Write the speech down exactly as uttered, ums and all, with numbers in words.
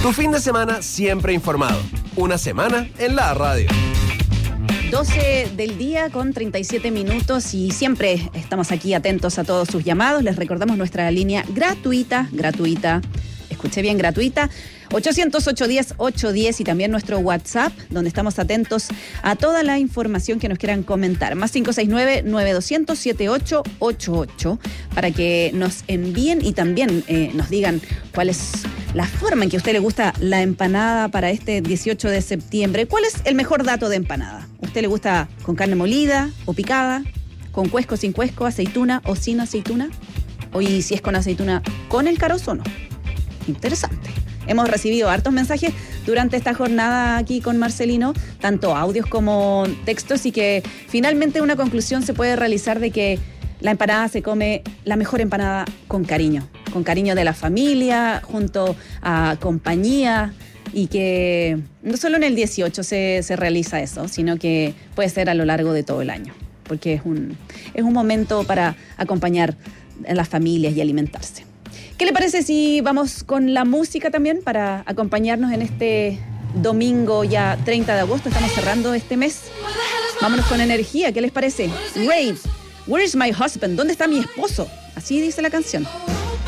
Tu fin de semana siempre informado. Una semana en la radio. doce del día con treinta y siete minutos y siempre estamos aquí atentos a todos sus llamados. Les recordamos nuestra línea gratuita, gratuita, escuché bien, gratuita, ochocientos, ochocientos diez, ochocientos diez y también nuestro WhatsApp, donde estamos atentos a toda la información que nos quieran comentar. Más cinco seis nueve, nueve dos cero cero, siete ocho ocho ocho para que nos envíen y también eh, nos digan cuál es la forma en que a usted le gusta la empanada para este dieciocho de septiembre. ¿Cuál es el mejor dato de empanada? ¿A usted le gusta con carne molida o picada? ¿Con cuesco, sin cuesco, aceituna o sin aceituna? O y si es con aceituna, ¿con el carozo o no? Interesante. Hemos recibido hartos mensajes durante esta jornada aquí con Marcelino, tanto audios como textos, y que finalmente una conclusión se puede realizar de que la empanada se come, la mejor empanada, con cariño, con cariño de la familia, junto a compañía, y que no solo en el dieciocho se, se realiza eso, sino que puede ser a lo largo de todo el año, porque es un, es un momento para acompañar a las familias y alimentarse. ¿Qué le parece si vamos con la música también para acompañarnos en este domingo ya treinta de agosto? Estamos cerrando este mes. Vámonos con energía, ¿qué les parece? Rave, Where is my husband? ¿Dónde está mi esposo? Así dice la canción.